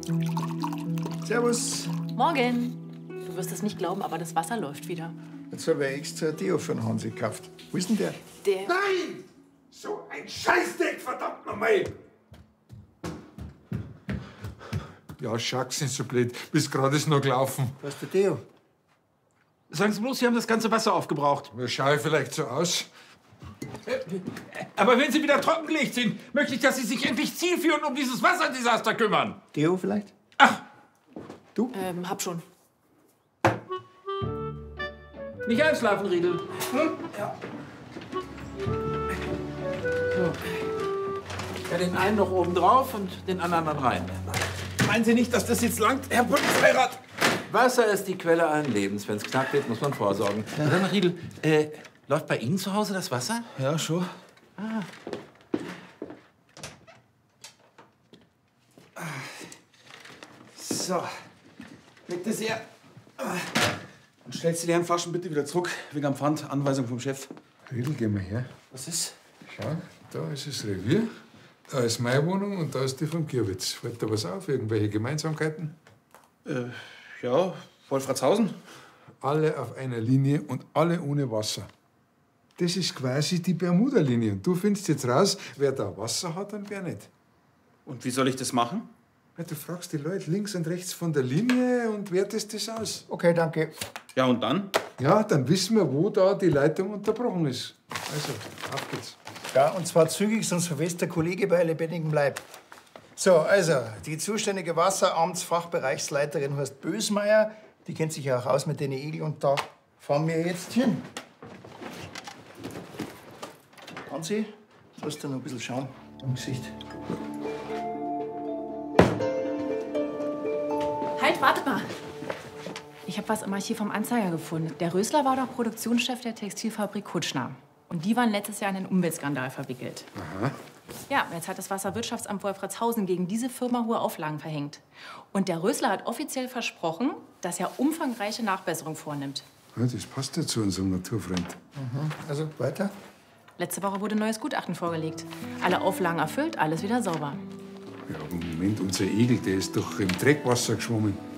Servus. Morgen. Du wirst es nicht glauben, aber das Wasser läuft wieder. Jetzt habe ich extra ein Deo für den Hansi gekauft. Wo ist denn der? Nein! So ein Scheißdreck, verdammt nochmal! Ja, Schacks, nicht so blöd. Bis gerade ist noch gelaufen. Wo ist der Deo? Sagen Sie bloß, Sie haben das ganze Wasser aufgebraucht. Ja, schaue ich vielleicht so aus? Aber wenn Sie wieder trockengelegt sind, möchte ich, dass Sie sich endlich zielführend um dieses Wasserdesaster kümmern. Deo vielleicht? Ach, Hab schon. nicht einschlafen, Riedel. Ja. Ja, den einen noch oben drauf und den anderen dann rein. Meinen Sie nicht, dass das jetzt langt, Herr Polizeirat? Wasser ist die Quelle allen Lebens. Wenn es knapp wird, muss man vorsorgen. Ja. Dann, Riedel, läuft bei Ihnen zu Hause das Wasser? Ja, schon. So, leg das her. Und stellst die leeren Flaschen bitte wieder zurück, wegen am Pfand. Anweisung vom Chef. Riedel, geh mal her. Was ist? Schau, da ist das Revier, da ist meine Wohnung und da ist die vom Gierwitz. Fällt da was auf? Irgendwelche Gemeinsamkeiten? Ja, Wolfratshausen. Alle auf einer Linie und alle ohne Wasser. Das ist quasi die Bermuda-Linie. Und du findest jetzt raus, wer da Wasser hat und wer nicht. Und wie soll ich das machen? Ja, du fragst die Leute links und rechts von der Linie und wertest das aus. Okay, danke. Ja, und dann? Ja, dann wissen wir, wo da die Leitung unterbrochen ist. Also, auf geht's. Ja, und zwar zügig, sonst verwest der Kollege bei lebendigem Leib. So, also, die zuständige Wasseramtsfachbereichsleiterin heißt Bösmeier. Die kennt sich ja auch aus mit den Igel und da fahren wir jetzt hin. Hansi, du hast da noch ein bisschen Schaum im Gesicht. Halt, wartet mal. Ich habe was im Archiv vom Anzeiger gefunden. Der Rösler war doch Produktionschef der Textilfabrik Kutschner. Und die waren letztes Jahr in einen Umweltskandal verwickelt. Aha. Ja, jetzt hat das Wasserwirtschaftsamt Wolfratshausen gegen diese Firma hohe Auflagen verhängt. Und der Rösler hat offiziell versprochen, dass er umfangreiche Nachbesserungen vornimnt. Ja, das passt ja zu unserem Naturfreund. Also, weiter? Letzte Woche wurde ein neues Gutachten vorgelegt. Alle Auflagen erfüllt, alles wieder sauber. Ja, aber Moment, unser Igel, der ist doch im Dreckwasser geschwommen.